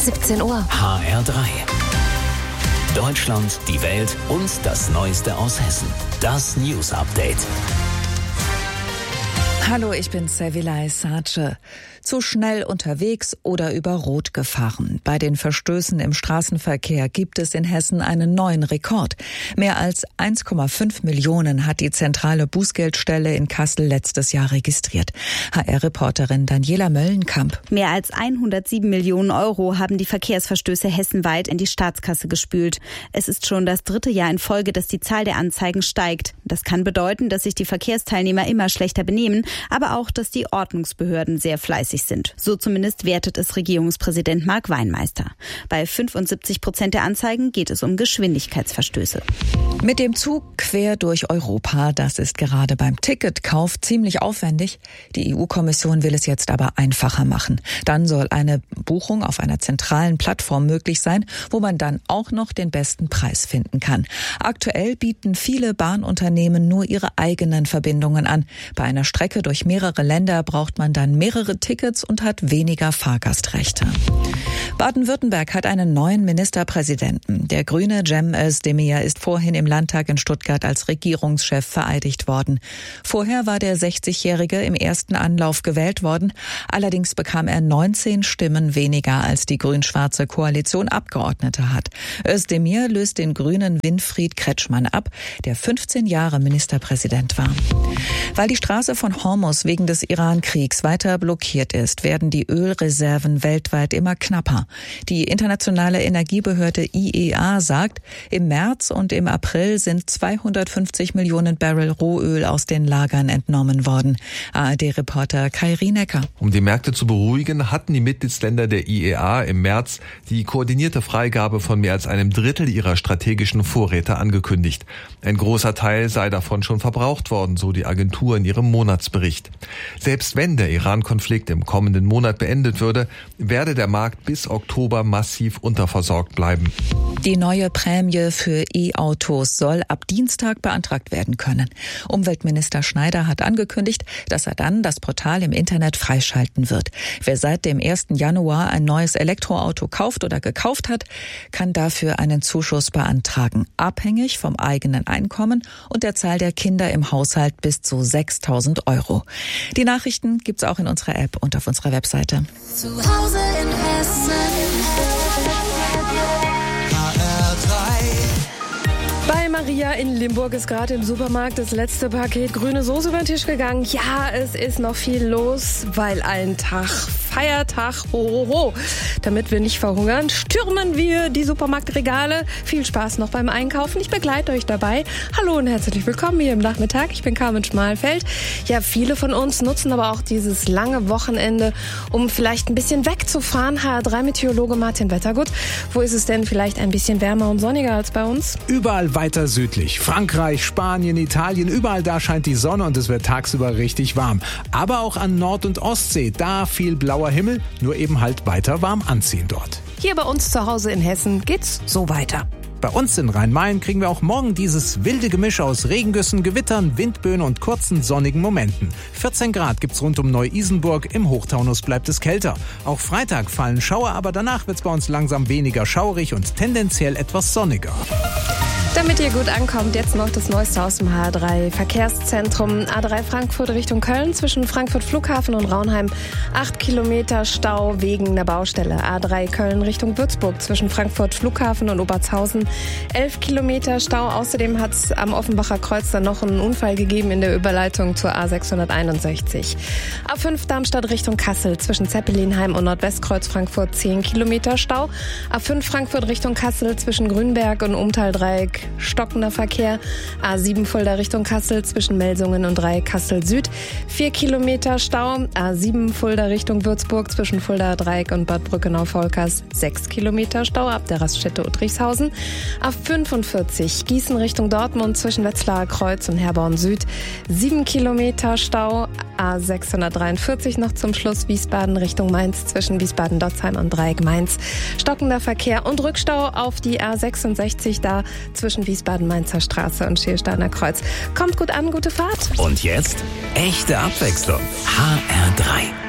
17 Uhr. HR3. Deutschland, die Welt und das Neueste aus Hessen. Das News Update. Hallo, ich bin Servilay Sace. Zu schnell unterwegs oder über Rot gefahren. Bei den Verstößen im Straßenverkehr gibt es in Hessen einen neuen Rekord. Mehr als 1,5 Millionen hat die zentrale Bußgeldstelle in Kassel letztes Jahr registriert. HR-Reporterin Daniela Möllenkamp. Mehr als 107 Millionen Euro haben die Verkehrsverstöße hessenweit in die Staatskasse gespült. Es ist schon das 3. Jahr in Folge, dass die Zahl der Anzeigen steigt. Das kann bedeuten, dass sich die Verkehrsteilnehmer immer schlechter benehmen, aber auch, dass die Ordnungsbehörden sehr fleißig sind. So zumindest wertet es Regierungspräsident Marc Weinmeister. Bei 75% der Anzeigen geht es um Geschwindigkeitsverstöße. Mit dem Zug quer durch Europa, das ist gerade beim Ticketkauf ziemlich aufwendig. Die EU-Kommission will es jetzt aber einfacher machen. Dann soll eine Buchung auf einer zentralen Plattform möglich sein, wo man dann auch noch den besten Preis finden kann. Aktuell bieten viele Bahnunternehmen nur ihre eigenen Verbindungen an. Bei einer Strecke durch mehrere Länder braucht man dann mehrere Tickets und hat weniger Fahrgastrechte. Baden-Württemberg hat einen neuen Ministerpräsidenten. Der Grüne Cem Özdemir ist vorhin im Landtag in Stuttgart als Regierungschef vereidigt worden. Vorher war der 60-Jährige im ersten Anlauf gewählt worden. Allerdings bekam er 19 Stimmen weniger, als die grün-schwarze Koalition Abgeordnete hat. Özdemir löst den Grünen Winfried Kretschmann ab, der 15 Jahre Ministerpräsident war. Weil die Straße von Hormuz wegen des Iran-Kriegs weiter blockiert ist, werden die Ölreserven weltweit immer knapper. Die internationale Energiebehörde IEA sagt, im März und im April sind 250 Millionen Barrel Rohöl aus den Lagern entnommen worden. ARD-Reporter Kai Rienecker. Um die Märkte zu beruhigen, hatten die Mitgliedsländer der IEA im März die koordinierte Freigabe von mehr als einem Drittel ihrer strategischen Vorräte angekündigt. Ein großer Teil sei davon schon verbraucht worden, so die Agentur in ihrem Monatsbericht. Selbst wenn der Iran-Konflikt im kommenden Monat beendet würde, werde der Markt bis Oktober massiv unterversorgt bleiben. Die neue Prämie für E-Autos soll ab Dienstag beantragt werden können. Umweltminister Schneider hat angekündigt, dass er dann das Portal im Internet freischalten wird. Wer seit dem 1. Januar ein neues Elektroauto kauft oder gekauft hat, kann dafür einen Zuschuss beantragen, abhängig vom eigenen Einkommen und der Zahl der Kinder im Haushalt bis zu 6.000 Euro. Die Nachrichten gibt's auch in unserer App und auf unserer Webseite. Zu Hause in Hessen. Bei Maria in Limburg ist gerade im Supermarkt das letzte Paket grüne Soße über den Tisch gegangen. Ja, es ist noch viel los, weil ein Tag, Feiertag, ho, ho, ho. Damit wir nicht verhungern, stürmen wir die Supermarktregale. Viel Spaß noch beim Einkaufen. Ich begleite euch dabei. Hallo und herzlich willkommen hier im Nachmittag. Ich bin Carmen Schmalfeld. Ja, viele von uns nutzen aber auch dieses lange Wochenende, um vielleicht ein bisschen wegzufahren. HR3-Meteorologe Martin Wettergut. Wo ist es denn vielleicht ein bisschen wärmer und sonniger als bei uns? Überall weiter südlich. Frankreich, Spanien, Italien, überall da scheint die Sonne und es wird tagsüber richtig warm. Aber auch an Nord- und Ostsee, da viel blauer Himmel, nur eben halt weiter warm anziehen dort. Hier bei uns zu Hause in Hessen geht's so weiter. Bei uns in Rhein-Main kriegen wir auch morgen dieses wilde Gemisch aus Regengüssen, Gewittern, Windböen und kurzen sonnigen Momenten. 14 Grad gibt's rund um Neu-Isenburg, im Hochtaunus bleibt es kälter. Auch Freitag fallen Schauer, aber danach wird's bei uns langsam weniger schaurig und tendenziell etwas sonniger. Damit ihr gut ankommt, jetzt noch das Neueste aus dem HR3 Verkehrszentrum. A3 Frankfurt Richtung Köln zwischen Frankfurt Flughafen und Raunheim 8 Kilometer Stau wegen der Baustelle. A3 Köln Richtung Würzburg zwischen Frankfurt Flughafen und Obertshausen 11 Kilometer Stau. Außerdem hat es am Offenbacher Kreuz dann noch einen Unfall gegeben in der Überleitung zur A661. A5 Darmstadt Richtung Kassel zwischen Zeppelinheim und Nordwestkreuz Frankfurt 10 Kilometer Stau. A5 Frankfurt Richtung Kassel zwischen Grünberg und Umtaldreieck stockender Verkehr. A7 Fulda Richtung Kassel zwischen Melsungen und Dreieck Kassel Süd 4 Kilometer Stau. A7 Fulda Richtung Würzburg zwischen Fulda Dreieck und Bad Brückenau-Volkers 6 Kilometer Stau ab der Raststätte Uttrichshausen. A45 Gießen Richtung Dortmund zwischen Wetzlarer Kreuz und Herborn Süd 7 Kilometer Stau. A643 noch zum Schluss Wiesbaden Richtung Mainz zwischen Wiesbaden-Dotzheim und Dreieck Mainz. Stockender Verkehr und Rückstau auf die A66 da zwischen Wiesbaden-Mainzer Straße und Schiersteiner Kreuz. Kommt gut an, gute Fahrt. Und jetzt echte Abwechslung. HR3.